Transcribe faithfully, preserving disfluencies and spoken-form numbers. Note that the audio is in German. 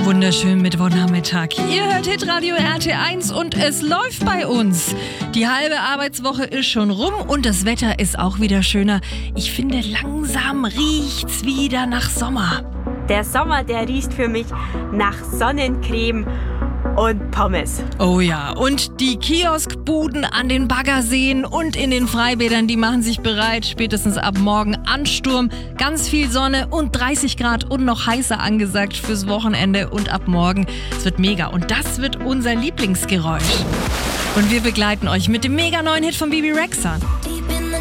Wunderschönen Mittwochnachmittag. Ihr hört Hitradio R T eins und es läuft bei uns. Die halbe Arbeitswoche ist schon rum und das Wetter ist auch wieder schöner. Ich finde, langsam riecht's wieder nach Sommer. Der Sommer, der riecht für mich nach Sonnencreme und Pommes. Oh ja, und die Kioskbuden an den Baggerseen und in den Freibädern, die machen sich bereit. Spätestens ab morgen Ansturm, ganz viel Sonne und dreißig Grad und noch heißer angesagt fürs Wochenende und ab morgen. Es wird mega und das wird unser Lieblingsgeräusch. Und wir begleiten euch mit dem mega neuen Hit von Bebe Rexha.